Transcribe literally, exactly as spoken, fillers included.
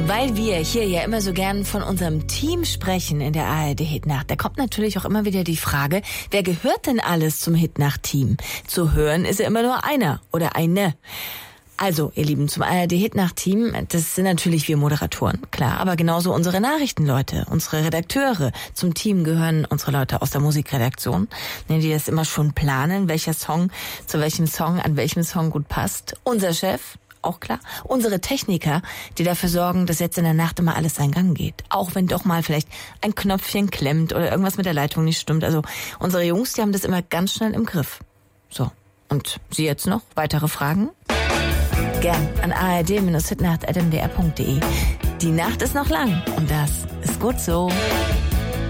Weil wir hier ja immer so gern von unserem Team sprechen in der A R D-Hitnacht, da kommt natürlich auch immer wieder die Frage, wer gehört denn alles zum Hitnacht-Team? Zu hören ist ja immer nur einer oder eine. Also, ihr Lieben, zum A R D-Hitnacht-Team, das sind natürlich wir Moderatoren, klar, aber genauso unsere Nachrichtenleute, unsere Redakteure. Zum Team gehören unsere Leute aus der Musikredaktion, die das immer schon planen, welcher Song zu welchem Song, an welchem Song gut passt. Unser Chef, auch klar. Unsere Techniker, die dafür sorgen, dass jetzt in der Nacht immer alles seinen Gang geht. Auch wenn doch mal vielleicht ein Knopfchen klemmt oder irgendwas mit der Leitung nicht stimmt. Also unsere Jungs, die haben das immer ganz schnell im Griff. So, und Sie jetzt noch? Weitere Fragen? Gern an a r d Bindestrich hitnacht at m d r punkt d e. Die Nacht ist noch lang und das ist gut so.